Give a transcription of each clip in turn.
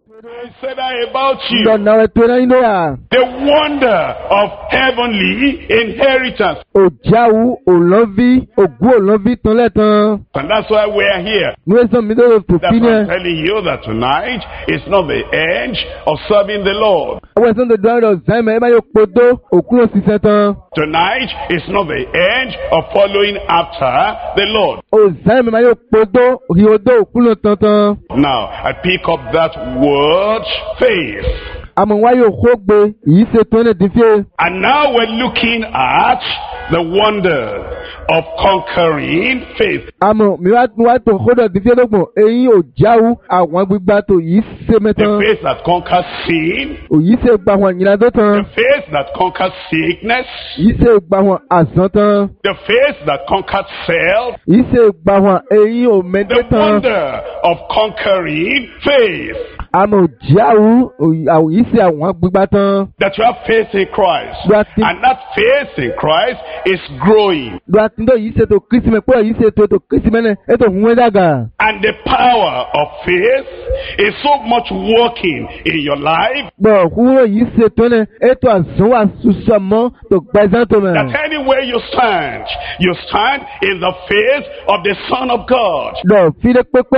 I said that about you. Ndọ̀nà ẹ̀tọ́ yín lóyà. The wonder of heavenly inheritance. Òjáwú òlọ́ví ògú òlọ́ví tán lẹ́tàn. And that's why we're here. Nwésàn mi lórí That's fòfin why yẹn. I'm telling you that tonight is not the end of serving the Lord. Àwọn ẹ̀sán tó dùn àwọn ọ̀sán ẹ̀ máa yóò podó òkú ló ṣiṣẹ́ tán. Tonight is not the end of following after the Lord. Ọ̀sán ẹ̀ máa yóò podó òhìodó òkú ló tán tán. Now, I pick up that word, faith. Àmọ̀ wá yóò kó gbé yìí ṣe tó ní dífẹ́. And now we're looking at the wonder of conquering faith. Àmọ̀ mi wá tó kódọ̀ dífẹ́ lọ́gbọ̀n eyín òjáwú àwọn gbígbá tó yìí ṣe The mẹ́tàn. faith that conquers sin. Òyìí ṣe gbà wọn ìyìnlá tó The tán. faith that conquers sickness. Yìí ṣe gbà wọn àsán tán. The faith that conquers self. Yìí ṣe gbà wọn eyín òmẹ́dẹ́ The tán. wonder of conquering faith. Àmọ̀ òjáwú yìí ṣe àwọn gbígbá tán. That you have faith in Christ. Right. And that faith in Christ is growing. Lọ́tìndó yìí ṣe tó kírísìmẹ̀ pé yìí ṣe tó kírísìmẹ̀ náà ètò òhun dàgà. And the power of faith is so much working in your life Bọ̀ kúrò yìí ṣe tó náà ètò àzúnwà sùsọ̀mọ́ tó gbẹ̀sán tó mẹ́. that anywhere you stand in the face of the Son of God. Lọ fi dé pépé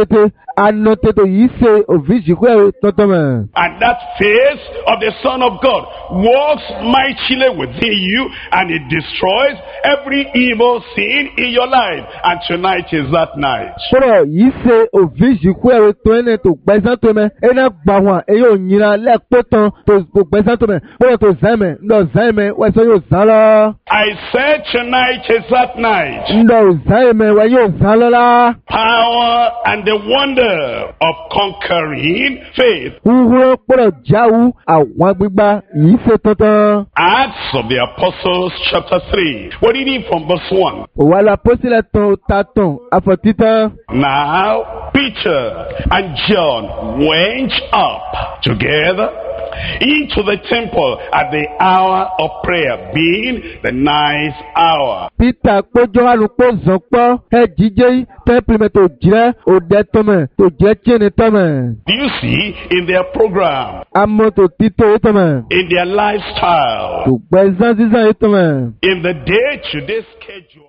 ànọ̀tètè yìí ṣe òfìsìkú ẹ̀ tọ́tọ́ mẹ́. And that face of the Son of God works mightily within you, and it destroys every evil sin in your life. And tonight is that night. Kúrò yìí ṣe òfìsìkú ẹ̀ tó ẹni tó gbẹ̀sán tó mẹ́. Ẹnà gbà wọn èyí ò nyina lẹ́ẹ̀kpọ̀ tán tó gbẹ̀sán tó mẹ́. Kúrò tó zẹ́mẹ̀ ńlọ zẹ́mẹ̀ wẹ́sẹ̀ yóò zán lọ. I said tonight is that night. Ńlọ zẹ́mẹ̀ wẹ́ yóò zán lọ la. Power and the wonder of conquering faith. Kúrò kúrò jáwú àwọn gbígbá yìí ṣe tọ́tán. Acts of the Apostles chapter 3. We're reading from verse 1. Òwàlà pósílẹ̀ tán ta tán àfọ̀títán. Now Peter and John went up together into the temple at the hour of prayer, being the ninth hour. Peter kpójọ́ alùpùpù zọ̀pọ̀ ẹ̀ jíjẹ́ tẹ́pìlìmẹ̀ tó jẹ́ òde tọ́mẹ̀ tó jẹ́ tíyẹnì tọ́mẹ̀. Do you see in their program, Amọ̀ tó títọ́ yìí tọ́mẹ̀. in their lifestyle, Tó gbẹ̀sán sísán yìí tọ́mẹ̀. in the day-to-day schedule?